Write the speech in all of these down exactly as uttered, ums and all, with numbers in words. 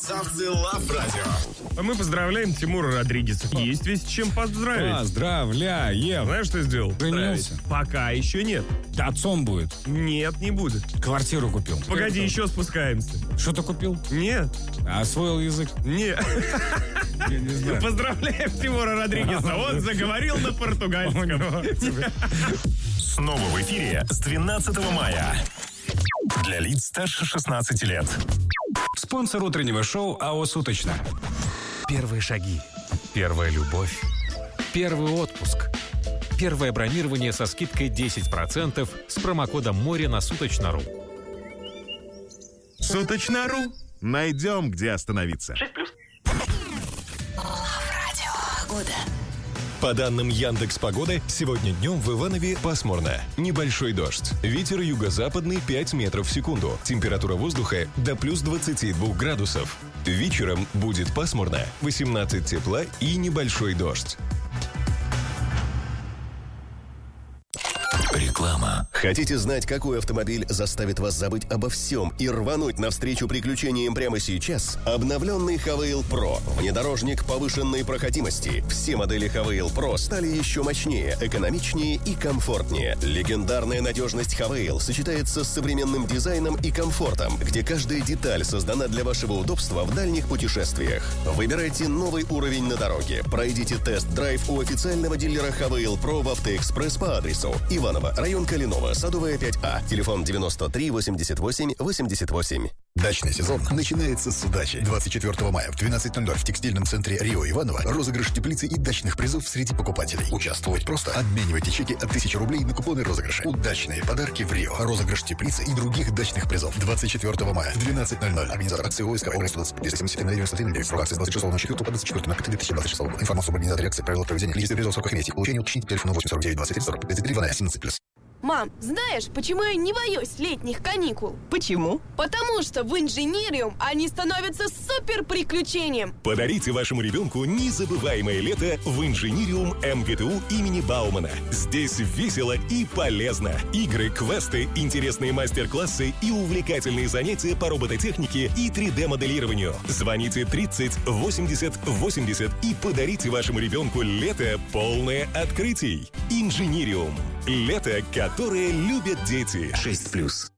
Красавцы Лав Радио. А мы поздравляем Тимура Родригеса. Есть ведь чем поздравить. Поздравляем. Знаешь, что сделал? Женился. Пока еще нет. Да отцом будет. Нет, не будет. Квартиру купил. Погоди, еще спускаемся. Что-то купил? Нет. Освоил язык? Нет. Я не знаю. Поздравляем Тимура Родригеса. Он заговорил на португальском. Снова в эфире с двенадцатого мая. Для лиц старше шестнадцати лет. Спонсор утреннего шоу АО «Суточно». Первые шаги. Первая любовь. Первый отпуск. Первое бронирование со скидкой десять процентов с промокодом «Море» на Суточно.ру. Суточно.ру. Найдем, где остановиться. шесть плюс. По данным Яндекс.Погоды, сегодня днем в Иванове пасмурно. Небольшой дождь. Ветер юго-западный пять метров в секунду. Температура воздуха до плюс двадцати двух градусов. Вечером будет пасмурно. восемнадцать тепла и небольшой дождь. Реклама. Хотите знать, какой автомобиль заставит вас забыть обо всем и рвануть навстречу приключениям прямо сейчас? Обновленный Хавейл Pro. Внедорожник повышенной проходимости. Все модели Хавейл Pro стали еще мощнее, экономичнее и комфортнее. Легендарная надежность Хавейл сочетается с современным дизайном и комфортом, где каждая деталь создана для вашего удобства в дальних путешествиях. Выбирайте новый уровень на дороге. Пройдите тест-драйв у официального дилера Хавейл Pro в Автоэкспресс по адресу Иваново, район Калинова, Садовая пять А, телефон девяносто три восемьдесят восемь восемьдесят восемь. Дачный сезон начинается с удачи. двадцать четвёртого мая в двенадцать ноль ноль в текстильном центре Рио Иваново розыгрыш теплицы и дачных призов среди покупателей. Участвовать просто. Обменивайте чеки от тысячи рублей на купоны розыгрыша. Удачные подарки в Рио. Розыгрыш теплицы и других дачных призов. двадцать четвёртого мая в двенадцать ноль ноль. Организатор акции ОСК область двадцать пять семьдесят семь девяносто три девять. Срок акции с двадцать шестого ноль четвёртого по двадцать четвёртого ноль пятого две тысячи двадцать шестого. Информация об организаторе акции, правила проведения, количество призов, сроках имейте. Получение уточните по телефону восемь сорок девять двадцать три сорок тридцать три семнадцать плюс. Мам, знаешь, почему я не боюсь летних каникул? Почему? Потому что в Инжинириум они становятся супер приключением. Подарите вашему ребенку незабываемое лето в Инжинириум МГТУ имени Баумана. Здесь весело и полезно. Игры, квесты, интересные мастер-классы и увлекательные занятия по робототехнике и три дэ-моделированию. Звоните тридцать восемьдесят восемьдесят и подарите вашему ребенку лето, полное открытий. Инжинириум. Лето, которое любят дети. шесть плюс.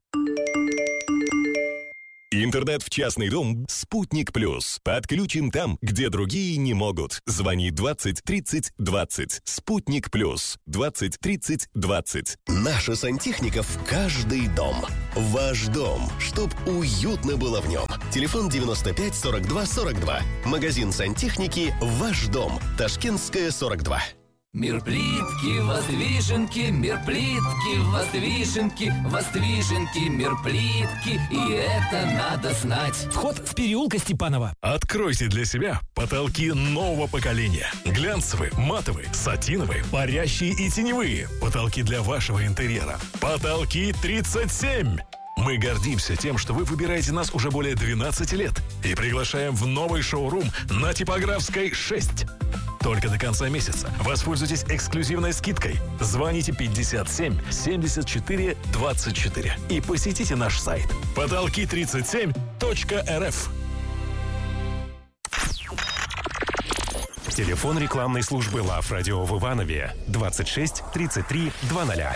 Интернет в частный дом «Спутник Плюс». Подключим там, где другие не могут. Звони двадцать тридцать двадцать. «Спутник Плюс». двадцать тридцать двадцать. Наша сантехника в каждый дом. Ваш дом, чтоб уютно было в нем. Телефон девяносто пять сорок два сорок два. Магазин сантехники «Ваш дом». Ташкентская, сорок два. Мир плитки, воздвиженки, мир плитки, воздвиженки, воздвиженки, мир плитки, и это надо знать. Вход в переулка Степанова. Откройте для себя потолки нового поколения. Глянцевые, матовые, сатиновые, парящие и теневые. Потолки для вашего интерьера. Потолки тридцать семь. Мы гордимся тем, что вы выбираете нас уже более двенадцати лет и приглашаем в новый шоурум на Типографской шесть. Только до конца месяца воспользуйтесь эксклюзивной скидкой. Звоните пятьдесят семь семьдесят четыре двадцать четыре и посетите наш сайт потолки тридцать семь точка эр эф. Телефон рекламной службы Лав Радио в Иванове двадцать шесть тридцать три двадцать.